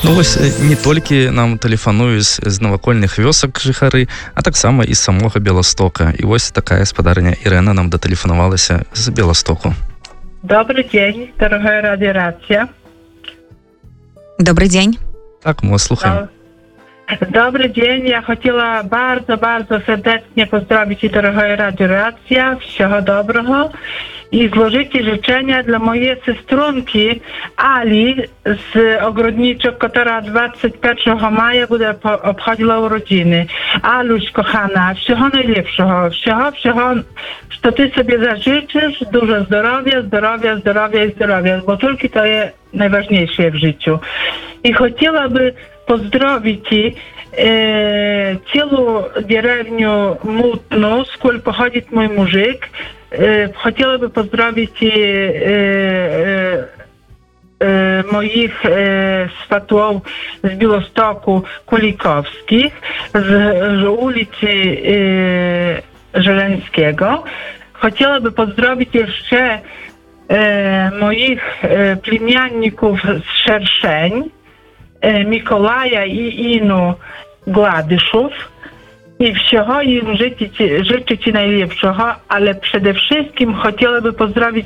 Ну вось не толькі нам тэлефануюць з навакольных вёсак жыхары, а таксама і з самога Беластока. І вось такая спадарня Ірена нам датэлефанавалася з Беластоку. Добрый день, дорогая радиорация. Добрый день. Так, мы вас слухаем. Добрый день. Я хотела bardzo serdecznie pozdrowić i dorogoja radioracja. Всього доброго. I złożyć życzenia dla mojej sestrunki Ali z Ogrodniczek, która 21 maja będzie obchodziła urodziny. Aluś, kochana, всього najlepszego. Всього, co ty sobie zażyczysz. Dużo zdrowia, bo tylko to jest najważniejsze w życiu. I chciałaby pozdrowić całą dеревню Mutnu, skąd pochodzi mój muzyk. Хотіла би поздравити моїх сватов з Білостоку Куліковських, з вулиці Żeleńskiego. Хотіла би поздравити ще моїх племянників з Szerszeń, Mikołaja i Inu Gladyszów. I всього їм życzyć najlepszego, ale przede wszystkim chciałaby pozdrowić